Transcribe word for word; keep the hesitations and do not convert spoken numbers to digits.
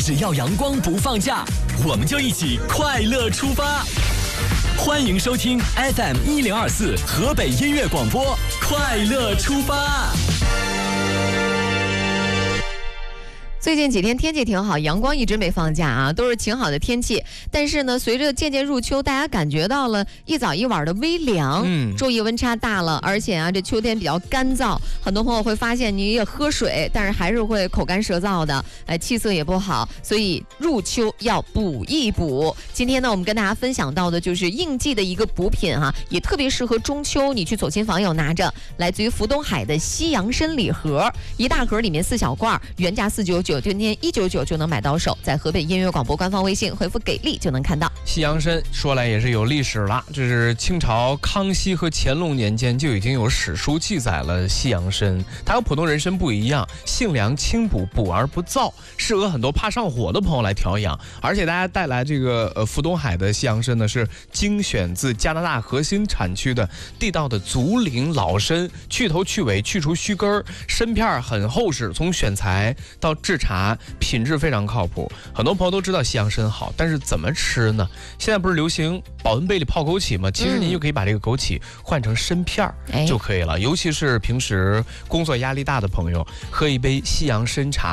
只要阳光不放假，我们就一起快乐出发。欢迎收听 F M 一零二四河北音乐广播，快乐出发。 最近几天天气挺好，阳光一直没放假啊，都是挺好的天气。但是呢，随着渐渐入秋，大家感觉到了一早一晚的微凉，嗯，昼夜温差大了，而且啊，这秋天比较干燥，很多朋友会发现你也喝水，但是还是会口干舌燥的，哎，气色也不好，所以入秋要补一补。今天呢，我们跟大家分享到的就是应季的一个补品哈、啊，也特别适合中秋，你去走亲访友拿着，来自于福东海的西洋参礼盒，一大盒里面四小罐，原价四九九。今天一九九就能买到手，在河北音乐广播官方微信回复给力就能看到。 西洋参说来也是有历史了，这是清朝康熙和乾隆年间就已经有史书记载了西洋参，它和普通人参不一样，性凉清补，补而不燥，适合很多怕上火的朋友来调养。而且大家带来这个呃福东海的西洋参呢，是精选自加拿大核心产区的地道的竹林老参，去头去尾，去除须根，参片很厚实，从选材到制茶品质非常靠谱。很多朋友都知道西洋参好，但是怎么吃呢？现在不是流行保温杯里泡枸杞吗？其实您就可以把这个枸杞换成参片就可以了、嗯、尤其是平时工作压力大的朋友，喝一杯西洋参茶